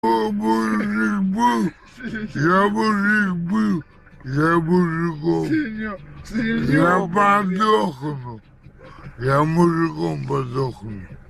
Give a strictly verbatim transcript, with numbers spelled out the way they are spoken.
Мужик был, я мужик был, я мужиком, я подохну, я мужиком подохну.